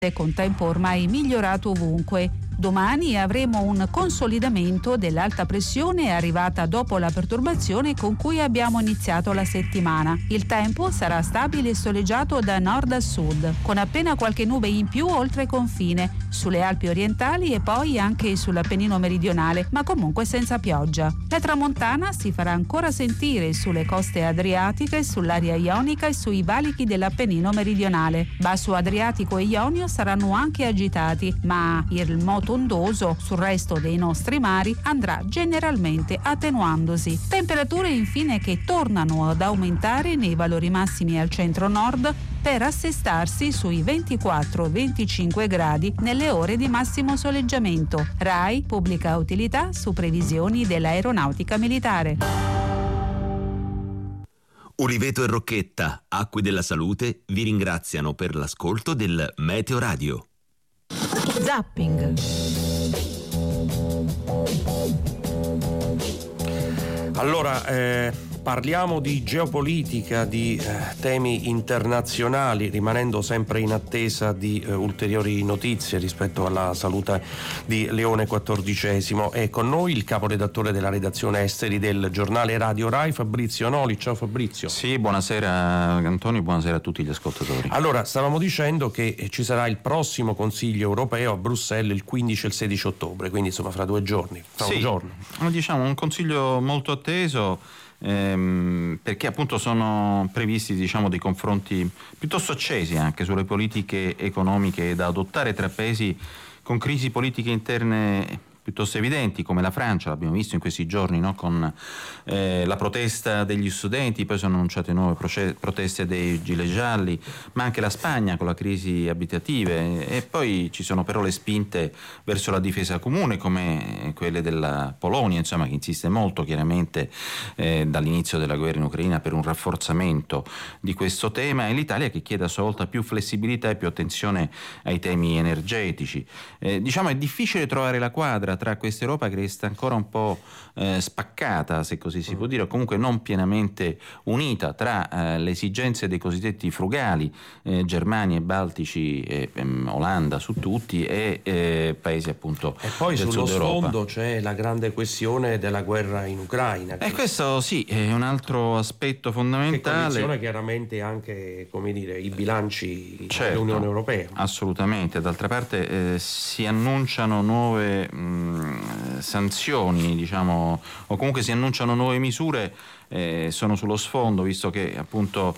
con tempo ormai migliorato ovunque. Domani avremo un consolidamento dell'alta pressione arrivata dopo la perturbazione con cui abbiamo iniziato la settimana. Il tempo sarà stabile e soleggiato da nord a sud, con appena qualche nube in più oltre confine, sulle Alpi orientali e poi anche sull'Appennino meridionale, ma comunque senza pioggia. La tramontana si farà ancora sentire sulle coste adriatiche, sull'area ionica e sui valichi dell'Appennino meridionale. Basso Adriatico e Ionio saranno anche agitati, ma il moto ondoso sul resto dei nostri mari andrà generalmente attenuandosi. Temperature infine che tornano ad aumentare nei valori massimi al centro-nord per assestarsi sui 24-25 gradi nelle ore di massimo soleggiamento. RAI pubblica utilità su previsioni dell'aeronautica militare. Uliveto e Rocchetta, Acque della Salute, vi ringraziano per l'ascolto del Meteo Radio. Zapping. Allora, parliamo di geopolitica, di temi internazionali, rimanendo sempre in attesa di ulteriori notizie rispetto alla salute di Leone XIV. È con noi il caporedattore della redazione esteri del giornale Radio Rai, Fabrizio Noli. Ciao Fabrizio. Sì, buonasera Antonio, buonasera a tutti gli ascoltatori. Allora, stavamo dicendo che ci sarà il prossimo Consiglio europeo a Bruxelles il 15 e il 16 ottobre, quindi insomma fra 2 giorni, fra un giorno. Diciamo un consiglio molto atteso, perché appunto sono previsti dei confronti piuttosto accesi anche sulle politiche economiche da adottare tra paesi con crisi politiche interne piuttosto evidenti, come la Francia, l'abbiamo visto in questi giorni, no? Con la protesta degli studenti, poi sono annunciate nuove proteste dei gilet gialli, ma anche la Spagna con la crisi abitative, e poi ci sono però le spinte verso la difesa comune come quelle della Polonia, insomma, che insiste molto chiaramente dall'inizio della guerra in Ucraina per un rafforzamento di questo tema, e l'Italia che chiede a sua volta più flessibilità e più attenzione ai temi energetici. Diciamo è difficile trovare la quadra tra questa Europa che resta ancora un po' spaccata, se così si può dire, o comunque non pienamente unita tra le esigenze dei cosiddetti frugali, Germania e Baltici, Olanda su tutti, e paesi appunto e poi del sullo sud Europa. sfondo c'è la grande questione della guerra in Ucraina. E questo sì è un altro aspetto fondamentale, che condiziona chiaramente anche, come dire, i bilanci certo, dell'Unione Europea. Assolutamente, d'altra parte si annunciano nuove sanzioni, diciamo, o comunque si annunciano nuove misure, sono sullo sfondo, visto che appunto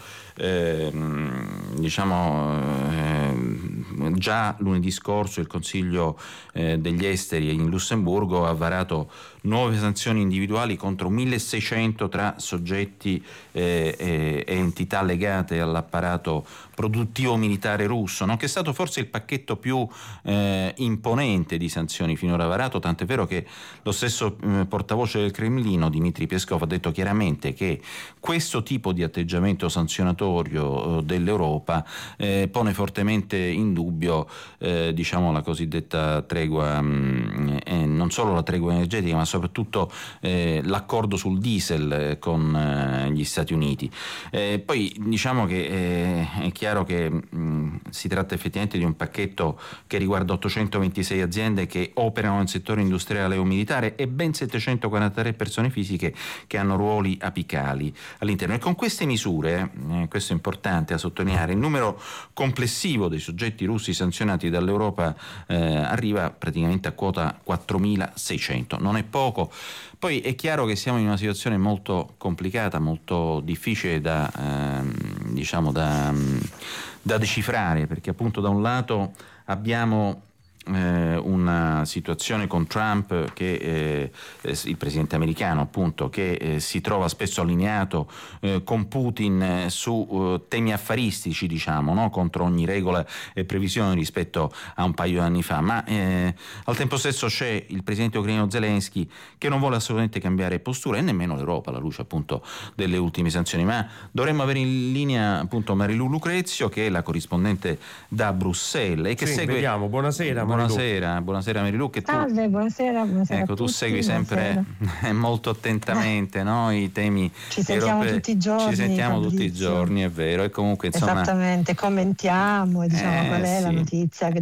già lunedì scorso il Consiglio degli Esteri in Lussemburgo ha varato nuove sanzioni individuali contro 1600 tra soggetti e entità legate all'apparato produttivo militare russo, no? Che è stato forse il pacchetto più imponente di sanzioni finora varato, tant'è vero che lo stesso portavoce del Cremlino, Dmitry Peskov, ha detto chiaramente che questo tipo di atteggiamento sanzionatorio dell'Europa pone fortemente in dubbio la cosiddetta tregua, non solo la tregua energetica, ma soprattutto l'accordo sul diesel con gli Stati Uniti. Poi diciamo che è chiaro che si tratta effettivamente di un pacchetto che riguarda 826 aziende che operano nel settore industriale o militare e ben 743 persone fisiche che hanno ruoli apicali all'interno. E con queste misure, questo è importante a sottolineare, il numero complessivo dei soggetti russi sanzionati dall'Europa arriva praticamente a quota 4.600. Non è poco. Poi è chiaro che siamo in una situazione molto complicata, molto difficile da decifrare, perché appunto da un lato abbiamo una situazione con Trump che il presidente americano appunto che si trova spesso allineato con Putin su temi affaristici, diciamo, no? Contro ogni regola e previsione rispetto a un paio di anni fa, ma al tempo stesso c'è il presidente ucraino Zelensky che non vuole assolutamente cambiare postura, e nemmeno l'Europa alla luce appunto delle ultime sanzioni. Ma dovremmo avere in linea appunto Marilu Lucrezio, che è la corrispondente da Bruxelles e che segue. Vediamo. Buonasera buonasera Marilu, che tu, salve, buonasera ecco, tu segui sempre molto attentamente, no, i temi ci sentiamo tutti i giorni, ci sentiamo Fabrizio. tutti i giorni, è vero, e comunque insomma esattamente, commentiamo, diciamo qual è la sì. notizia che